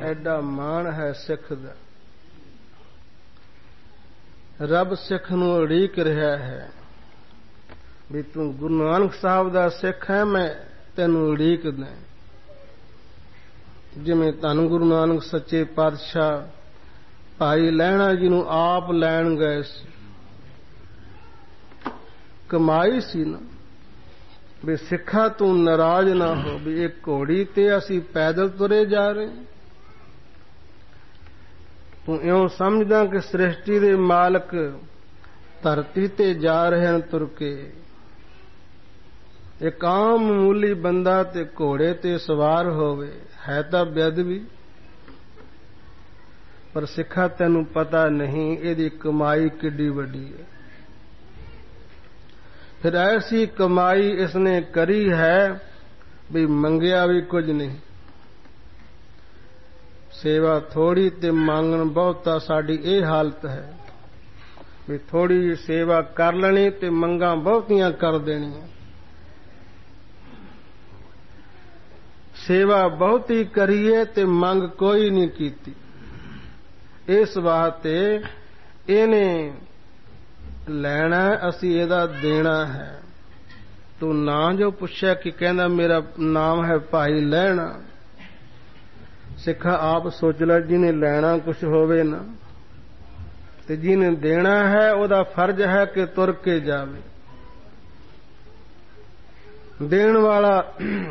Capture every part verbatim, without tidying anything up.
ਐਡਾ ਮਾਣ ਹੈ ਸਿੱਖ ਦਾ। ਰੱਬ ਸਿੱਖ ਨੂੰ ਉਡੀਕ ਰਿਹਾ ਹੈ ਵੀ ਤੂੰ ਗੁਰੂ ਨਾਨਕ ਸਾਹਿਬ ਦਾ ਸਿੱਖ ਹੈ, ਮੈਂ ਤੈਨੂੰ ਉਡੀਕਦਾ। ਜਿਵੇਂ ਧੰਨ ਗੁਰੂ ਨਾਨਕ ਸੱਚੇ ਪਾਤਸ਼ਾਹ ਭਾਈ ਲਹਿਣਾ ਜੀ ਨੂੰ ਆਪ ਲੈਣ ਗਏ ਸੀ, ਕਮਾਈ ਸੀ ਨਾ ਵੀ ਸਿੱਖਾ ਤੂੰ ਨਾਰਾਜ਼ ਨਾ ਹੋ ਵੀ ਇਹ ਘੋੜੀ ਤੇ ਅਸੀਂ ਪੈਦਲ ਤੁਰੇ ਜਾ ਰਹੇ। ਤੂੰ ਇਉਂ ਸਮਝਦਾ ਕਿ ਸ੍ਰਿਸ਼ਟੀ ਦੇ ਮਾਲਕ ਧਰਤੀ ਤੇ ਜਾ ਰਹੇ ਹਨ ਤੁਰ ਕੇ। ਇੱਕ ਆਮ ਮਾਮੂਲੀ ਬੰਦਾ ਤੇ ਘੋੜੇ ਤੇ ਸਵਾਰ ਹੋਵੇ ਹੈ ਤਾਂ ਬੇਅਦਬੀ, ਪਰ ਸਿੱਖਾ ਤੈਨੂੰ ਪਤਾ ਨਹੀਂ ਇਹਦੀ ਕਮਾਈ ਕਿੱਡੀ ਵੱਡੀ ਹੈ। ਫਿਰ ਐਸੀ ਕਮਾਈ ਇਸਨੇ ਕਰੀ ਹੈ ਵੀ ਮੰਗਿਆ ਵੀ ਕੁਝ ਨਹੀਂ। ਸੇਵਾ ਥੋੜੀ ਤੇ ਮੰਗਣ ਬਹੁਤਾ, ਸਾਡੀ ਇਹ ਹਾਲਤ ਹੈ ਵੀ ਥੋੜੀ ਜਿਹੀ ਸੇਵਾ ਕਰ ਲੈਣੀ ਤੇ ਮੰਗਾਂ ਬਹੁਤੀਆਂ ਕਰ ਦੇਣੀਆਂ। ਸੇਵਾ ਬਹੁਤੀ ਕਰੀਏ ਤੇ ਮੰਗ ਕੋਈ ਨਹੀਂ ਕੀਤੀ। ਇਸ ਵਾਸਤੇ ਇਹਨੇ ਲੈਣਾ, ਅਸੀਂ ਇਹਦਾ ਦੇਣਾ ਹੈ। ਤੂੰ ਨਾਂ ਜੋ ਪੁੱਛਿਆ ਕਿ ਕਹਿੰਦਾ ਮੇਰਾ ਨਾਮ ਹੈ ਭਾਈ ਲਹਿਣਾ। ਸਿੱਖਾ ਆਪ ਸੋਚ ਲੈ, ਜਿਹਨੇ ਲੈਣਾ ਕੁਛ ਹੋਵੇ ਨਾ ਤੇ ਜਿਹਨੇ ਦੇਣਾ ਹੈ ਉਹਦਾ ਫਰਜ਼ ਹੈ ਕਿ ਤੁਰ ਕੇ ਜਾਵੇ। ਦੇਣ ਵਾਲਾ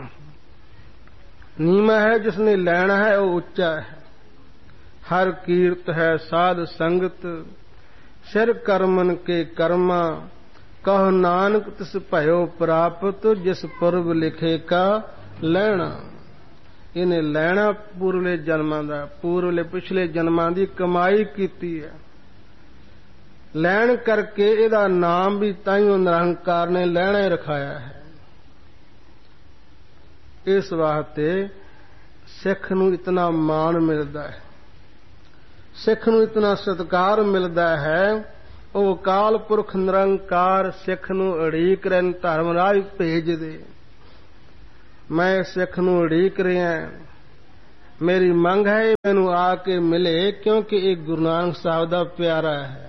ਨੀਵਾਂ ਹੈ, ਜਿਸਨੇ ਲੈਣਾ ਹੈ ਉਹ ਉੱਚਾ ਹੈ। ਹਰ ਕੀਰਤ ਹੈ ਸਾਧ ਸੰਗਤ, ਸਿਰ ਕਰਮਨ ਕੇ ਕਰਮਾ, ਕਹੋ ਨਾਨਕ ਤਿਸ ਭਇਓ ਪ੍ਰਾਪਤ, ਜਿਸ ਪੁਰਬ ਲਿਖੇ ਕਾ ਲੈਣਾ। ਇਹਨੇ ਲੈਣਾ ਪੂਰਵਲੇ ਜਨਮਾਂ ਦਾ, ਪੂਰਵਲੇ ਪਿਛਲੇ ਜਨਮਾਂ ਦੀ ਕਮਾਈ ਕੀਤੀ ਹੈ। ਲੈਣ ਕਰਕੇ ਇਹਦਾ ਨਾਮ ਵੀ ਤਾਈਓ ਨਿਰੰਕਾਰ ਨੇ ਲੈਣਾ ਹੀ ਰਖਾਇਆ ਹੈ। ਇਸ ਵਾਸਤੇ ਸਿੱਖ ਨੂੰ ਇਤਨਾ ਮਾਣ ਮਿਲਦਾ ਹੈ, ਸਿੱਖ ਨੂੰ ਇਤਨਾ ਸਤਿਕਾਰ ਮਿਲਦਾ ਹੈ। ਉਹ ਅਕਾਲ ਪੁਰਖ ਨਿਰੰਕਾਰ ਸਿੱਖ ਨੂੰ ਉਡੀਕ ਰਹੇ, ਧਰਮ ਰਾਜ ਭੇਜ ਦੇ। ਮੈਂ ਸਿੱਖ ਨੂੰ ਉਡੀਕ ਰਿਹਾ, ਮੇਰੀ ਮੰਗ ਹੈ ਮੈਨੂੰ ਆ ਕੇ ਮਿਲੇ, ਕਿਉਂਕਿ ਇਹ ਗੁਰੂ ਨਾਨਕ ਸਾਹਿਬ ਦਾ ਪਿਆਰਾ ਹੈ।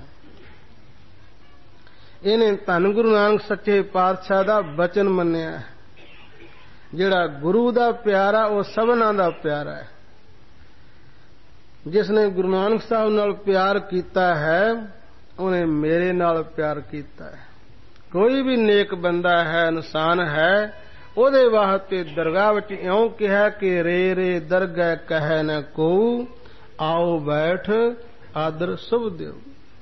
ਇਹਨੇ ਧੰਨ ਗੁਰੂ ਨਾਨਕ ਸੱਚੇ ਪਾਤਸ਼ਾਹ ਦਾ ਬਚਨ ਮੰਨਿਆ ਹੈ। ਜਿਹੜਾ ਗੁਰੂ ਦਾ ਪਿਆਰਾ ਉਹ ਸਭਨਾਂ ਦਾ ਪਿਆਰਾ ਹੈ। ਜਿਸ ਨੇ ਗੁਰੂ ਨਾਨਕ ਸਾਹਿਬ ਨਾਲ ਪਿਆਰ ਕੀਤਾ ਹੈ ਉਹਨੇ ਮੇਰੇ ਨਾਲ ਪਿਆਰ ਕੀਤਾ ਹੈ। ਕੋਈ ਵੀ ਨੇਕ ਬੰਦਾ ਹੈ, ਇਨਸਾਨ ਹੈ, ਉਹਦੇ ਵਾਸਤੇ ਦਰਗਾਹ ਵਿੱਚ ਇਉਂ ਕਿਹਾ ਕਿ ਰੇ ਰੇ ਦਰਗਹਿ ਕਹੈ ਨ ਕੋਊ, ਆਓ ਬੈਠ ਆਦਰ ਸੁਭ ਦਿਓ।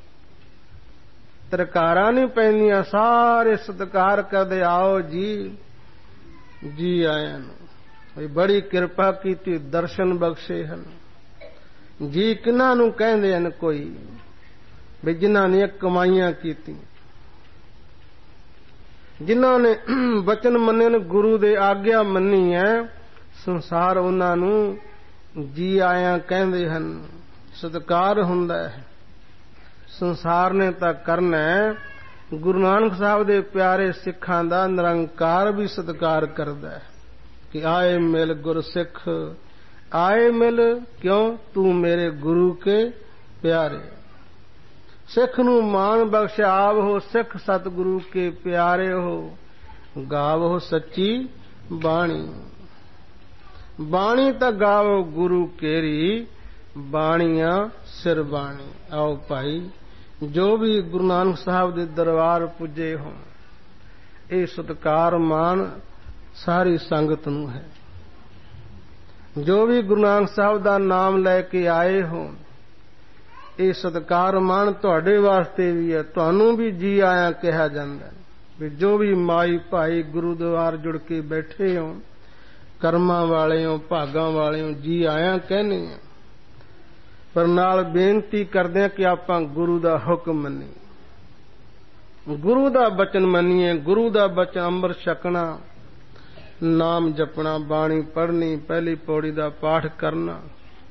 ਤਰਕਾਰਾਂ ਨਹੀਂ ਪੈਂਦੀਆਂ, ਸਾਰੇ ਸਤਿਕਾਰ ਕਰਦੇ, ਆਓ ਜੀ ਜੀ ਆਇਆਂ ਨੂੰ। ਬੜੀ ਕਿਰਪਾ ਕੀਤੀ, ਦਰਸ਼ਨ ਬਖਸ਼ੇ ਹਨ। ਜੀ ਕਿਹਨਾਂ ਨੂੰ ਕਹਿੰਦੇ ਹਨ? ਕੋਈ ਵੀ ਜਿਨ੍ਹਾਂ ਨੇ ਕਮਾਈਆਂ ਕੀਤੀਆਂ, ਜਿਨ੍ਹਾਂ ਨੇ ਬਚਨ ਮੰਨੇ ਨੇ, ਗੁਰੂ ਦੇ ਆਗਿਆ ਮੰਨੀ ਹੈ, ਸੰਸਾਰ ਉਹਨਾਂ ਨੂੰ ਜੀ ਆਇਆਂ ਕਹਿੰਦੇ ਹਨ, ਸਤਿਕਾਰ ਹੁੰਦਾ ਹੈ। ਸੰਸਾਰ ਨੇ ਤਾਂ ਕਰਨਾ ਹੈ, ਗੁਰੂ ਨਾਨਕ ਸਾਹਿਬ ਦੇ ਪਿਆਰੇ ਸਿੱਖਾਂ ਦਾ ਨਿਰੰਕਾਰ ਵੀ ਸਤਿਕਾਰ ਕਰਦਾ ਹੈ ਕਿ ਆਏ ਮਿਲ ਗੁਰਸਿੱਖ, ਆਏ ਮਿਲ ਕਿਉਂ ਤੂੰ ਮੇਰੇ ਗੁਰੂ ਕੇ ਪਿਆਰੇ। ਸਿੱਖ ਨੂੰ ਮਾਣ ਬਖਸ਼ ਆਵੋ, ਸਿੱਖ ਸਤਿਗੁਰੂ ਕੇ ਪਿਆਰੇ ਹੋ, ਗਾਵੋ ਸੱਚੀ ਬਾਣੀ। ਬਾਣੀ ਤਾਂ ਗਾਵੋ ਗੁਰੂ ਕੇਰੀ, ਬਾਣੀਆਂ ਸਿਰ ਬਾਣੀ। ਆਓ ਭਾਈ, ਜੋ ਵੀ ਗੁਰੂ ਨਾਨਕ ਸਾਹਿਬ ਦੇ ਦਰਬਾਰ ਪੁੱਜੇ ਹੋਣ, ਇਹ ਸਤਿਕਾਰ ਮਾਣ ਸਾਰੀ ਸੰਗਤ ਨੂੰ ਹੈ। ਜੋ ਵੀ ਗੁਰੂ ਨਾਨਕ ਸਾਹਿਬ ਦਾ ਨਾਮ ਲੈ ਕੇ ਆਏ ਹੋਣ, ਇਹ ਸਤਿਕਾਰ ਮਾਣ ਤੁਹਾਡੇ ਵਾਸਤੇ ਵੀ ਹੈ। ਤੁਹਾਨੂੰ ਵੀ ਜੀ ਆਇਆਂ ਕਿਹਾ ਜਾਂਦਾ ਵੀ ਜੋ ਵੀ ਮਾਈ ਭਾਈ ਗੁਰੂ ਦੁਆਰ ਜੁੜ ਕੇ ਬੈਠੇ ਹੋ, ਕਰਮਾਂ ਵਾਲੇ ਹੋ, ਭਾਗਾਂ ਵਾਲੇ ਹੋ, ਜੀ ਆਇਆਂ ਕਹਿੰਦੇ ਆ। ਪਰ ਨਾਲ ਬੇਨਤੀ ਕਰਦੇ ਆ ਕਿ ਆਪਾਂ ਗੁਰੂ ਦਾ ਹੁਕਮ ਮੰਨੀਏ, ਗੁਰੂ ਦਾ ਬਚਨ ਮੰਨੀਏ। ਗੁਰੂ ਦਾ ਬਚਨ ਅੰਮ੍ਰਿਤ ਛਕਣਾ, ਨਾਮ ਜਪਣਾ, ਬਾਣੀ ਪੜ੍ਹਨੀ, ਪਹਿਲੀ ਪੌੜੀ ਦਾ ਪਾਠ ਕਰਨਾ,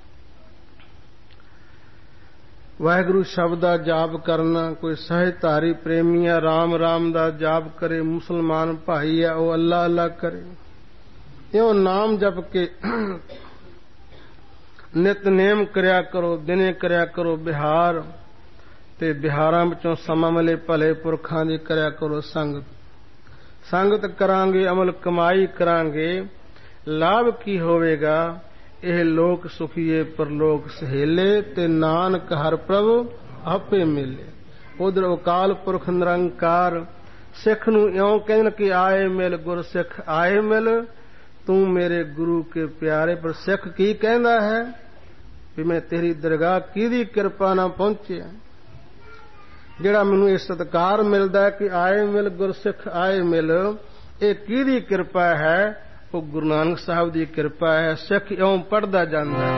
ਵਾਹਿਗੁਰੂ ਸ਼ਬਦ ਦਾ ਜਾਪ ਕਰਨਾ। ਕੋਈ ਸਹਿਜਧਾਰੀ ਪ੍ਰੇਮੀ ਹੈ, ਰਾਮ ਰਾਮ ਦਾ ਜਾਪ ਕਰੇ। ਮੁਸਲਮਾਨ ਭਾਈ ਹੈ, ਉਹ ਅੱਲਾ ਅੱਲਾ ਕਰੇ। ਇਉਂ ਨਾਮ ਜਪ ਕੇ ਨਿਤਨੇਮ ਕਰਿਆ ਕਰੋ, ਦਿਨੇ ਕਰਿਆ ਕਰੋ ਬਿਹਾਰ, ਤੇ ਬਿਹਾਰਾਂ ਵਿੱਚੋਂ ਸਮਾਂ ਮਿਲੇ ਭਲੇ ਪੁਰਖਾਂ ਦੀ ਕਰਿਆ ਕਰੋ ਸੰਗਤ। ਸੰਗਤ ਕਰਾਂਗੇ ਅਮਲ ਕਮਾਈ ਕਰਾਂਗੇ, ਲਾਭ ਕੀ ਹੋਵੇਗਾ? ਇਹ ਲੋਕ ਸੁਖੀਏ ਪਰਲੋਕ ਸਹੇਲੇ, ਤੇ ਨਾਨਕ ਹਰ ਪ੍ਰਭ ਆਪੇ ਮਿਲੇ। ਉਧਰ ਅਕਾਲ ਪੁਰਖ ਨਿਰੰਕਾਰ ਸਿੱਖ ਨੂੰ ਇਉਂ ਕਹਿਣ ਕਿ ਆਏ ਮਿਲ ਗੁਰ ਸਿੱਖ ਆਏ ਮਿਲ, ਤੂੰ ਮੇਰੇ ਗੁਰੂ ਕੇ ਪਿਆਰੇ। ਪਰ ਸਿੱਖ ਕੀ ਕਹਿੰਦਾ ਹੈ ਵੀ ਮੈਂ ਤੇਰੀ ਦਰਗਾਹ ਕਿਹਦੀ ਕਿਰਪਾ ਨਾਲ ਪਹੁੰਚਿਆ? ਜਿਹੜਾ ਮੈਨੂੰ ਇਹ ਸਤਿਕਾਰ ਮਿਲਦਾ ਹੈ ਕਿ ਆਏ ਮਿਲ ਗੁਰ ਸਿੱਖ ਆਏ ਮਿਲ, ਇਹ ਕਿਹਦੀ ਕਿਰਪਾ ਹੈ? ਉਹ ਗੁਰੂ ਨਾਨਕ ਸਾਹਿਬ ਦੀ ਕਿਰਪਾ ਹੈ। ਸਿੱਖ ਇਉਂ ਪੜ੍ਹਦਾ ਜਾਂਦਾ